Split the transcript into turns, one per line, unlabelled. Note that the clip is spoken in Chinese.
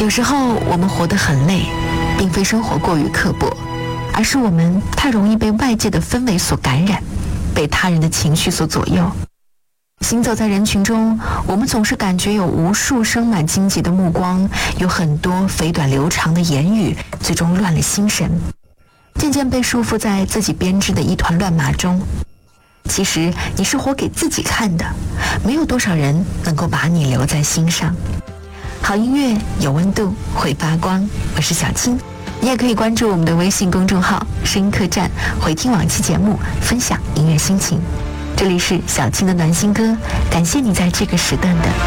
有时候我们活得很累，并非生活过于刻薄，而是我们太容易被外界的氛围所感染，被他人的情绪所左右。行走在人群中，我们总是感觉有无数生满荆棘的目光，有很多肥短流长的言语，最终乱了心神，渐渐被束缚在自己编织的一团乱麻中。其实你是活给自己看的，没有多少人能够把你留在心上。好音乐有温度，会发光。我是小青，你也可以关注我们的微信公众号声音客栈，回听往期节目，分享音乐心情。这里是小青的暖心歌，感谢你在这个时段的